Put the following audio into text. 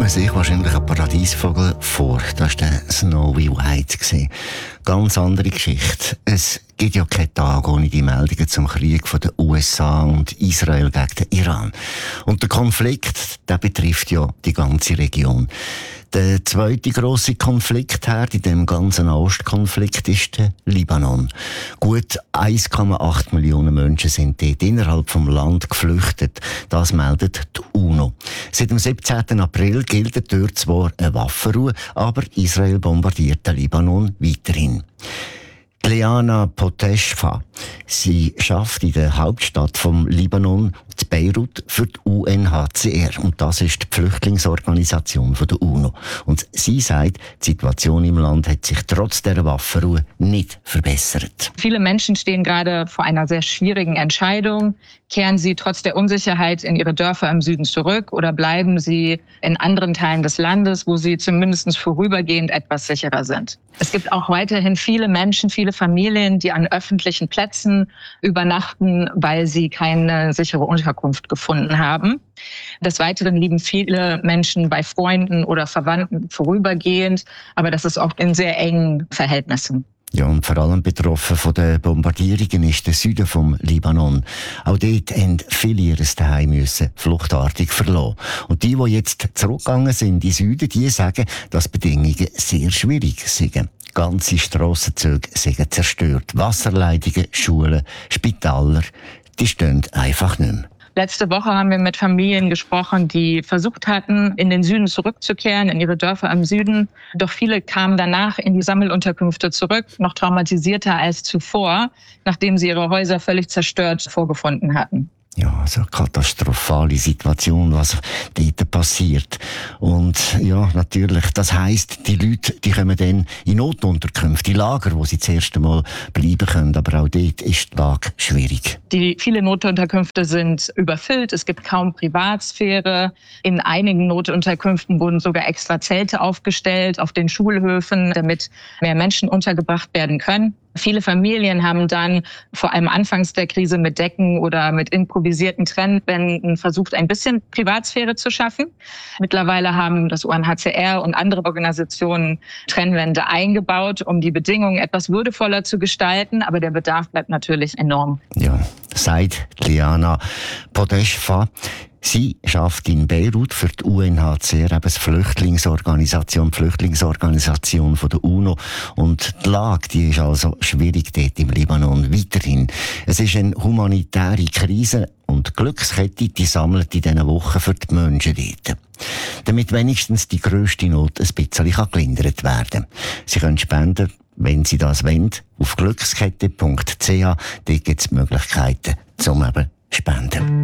sich wahrscheinlich ein Paradiesvogel vor. Das war der Snowy White. Ganz andere Geschichte. Es gibt ja keinen Tag ohne die Meldungen zum Krieg von den USA und Israel gegen den Iran. Und der Konflikt, der betrifft ja die ganze Region. Der zweite grosse Konfliktherd in dem ganzen Ostkonflikt ist der Libanon. Gut 1,8 Millionen Menschen sind dort innerhalb vom Land geflüchtet. Das meldet die UNO. Seit dem 17. April gilt dort zwar eine Waffenruhe, aber Israel bombardiert den Libanon weiterhin. Liana Poteshfa. Sie arbeitet in der Hauptstadt vom Libanon, in Beirut, für die UNHCR. Und das ist die Flüchtlingsorganisation der UNO. Und sie sagt, die Situation im Land hat sich trotz dieser Waffenruhe nicht verbessert. Viele Menschen stehen gerade vor einer sehr schwierigen Entscheidung. Kehren sie trotz der Unsicherheit in ihre Dörfer im Süden zurück oder bleiben sie in anderen Teilen des Landes, wo sie zumindest vorübergehend etwas sicherer sind? Es gibt auch weiterhin viele Menschen, viele Familien, die an öffentlichen Plätzen übernachten, weil sie keine sichere Unterkunft gefunden haben. Des Weiteren leben viele Menschen bei Freunden oder Verwandten vorübergehend, aber das ist oft in sehr engen Verhältnissen. Ja, und vor allem betroffen von den Bombardierungen ist der Süden vom Libanon. Auch dort haben viele ihr Zuhause fluchtartig verlassen. Und die jetzt zurückgegangen sind in den Süden, die sagen, dass die Bedingungen sehr schwierig sind. Ganze Strassenzüge sind zerstört. Wasserleitungen, Schulen, Spitäler, die stehen einfach nicht mehr. Letzte Woche haben wir mit Familien gesprochen, die versucht hatten, in den Süden zurückzukehren, in ihre Dörfer im Süden. Doch viele kamen danach in die Sammelunterkünfte zurück, noch traumatisierter als zuvor, nachdem sie ihre Häuser völlig zerstört vorgefunden hatten. Ja, so eine katastrophale Situation, was dort passiert. Und ja, natürlich, das heisst, die Leute, die kommen dann in Notunterkünfte, in Lager, wo sie das erste Mal bleiben können. Aber auch dort ist die Lage schwierig. Die vielen Notunterkünfte sind überfüllt, es gibt kaum Privatsphäre. In einigen Notunterkünften wurden sogar extra Zelte aufgestellt auf den Schulhöfen, damit mehr Menschen untergebracht werden können. Viele Familien haben dann vor allem anfangs der Krise mit Decken oder mit improvisierten Trennwänden versucht, ein bisschen Privatsphäre zu schaffen. Mittlerweile haben das UNHCR und andere Organisationen Trennwände eingebaut, um die Bedingungen etwas würdevoller zu gestalten. Aber der Bedarf bleibt natürlich enorm. Ja, sagt Liana Poteshfa. Sie arbeitet in Beirut für die UNHCR, eben die Flüchtlingsorganisation von der UNO. Und die Lage, die ist also schwierig dort im Libanon weiterhin. Es ist eine humanitäre Krise und die Glückskette, die sammelt in diesen Wochen für die Menschen dort. Damit wenigstens die grösste Not ein bisschen gelindert werden kann. Sie können spenden, wenn Sie das wollen, auf glückskette.ch. Dort gibt es Möglichkeiten zum Spenden.